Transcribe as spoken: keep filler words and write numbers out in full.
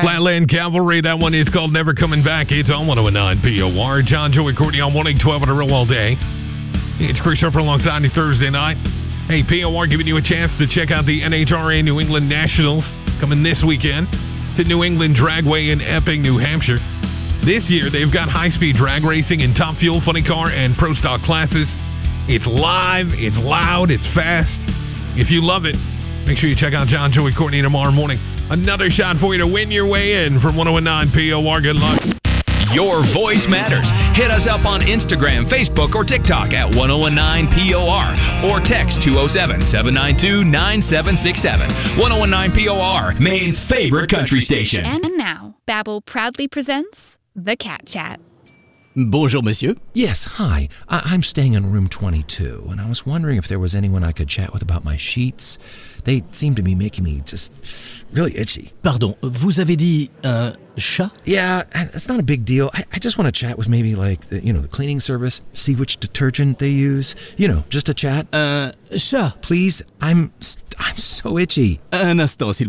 Flatland Cavalry, that one is called Never Coming Back. It's on one oh nine P O R. John, Joey, Courtney on one eight twelve on a real all day. It's Chris Harper alongside you Thursday night. Hey, P O R giving you a chance to check out the N H R A New England Nationals coming this weekend to New England Dragway in Epping, New Hampshire. This year, they've got high-speed drag racing in Top Fuel, Funny Car, and Pro Stock classes. It's live, it's loud, it's fast. If you love it, make sure you check out John, Joey, Courtney tomorrow morning. Another shot for you to win your way in from one oh nine P O R. Good luck. Your voice matters. Hit us up on Instagram, Facebook, or TikTok at one oh nine P O R or text two oh seven, seven nine two, nine seven six seven. one oh nine P O R, Maine's favorite country station. And now, Babbel proudly presents The Cat Chat. Bonjour, monsieur. Yes, hi. I- I'm staying in room twenty-two, and I was wondering if there was anyone I could chat with about my sheets. They seem to be making me just really itchy. Pardon, vous avez dit un chat? Yeah, it's not a big deal. I, I just want to chat with maybe like the, you know, the cleaning service, see which detergent they use. You know, just a chat. Un chat. Please, I'm I'm so itchy. Un instant, s'il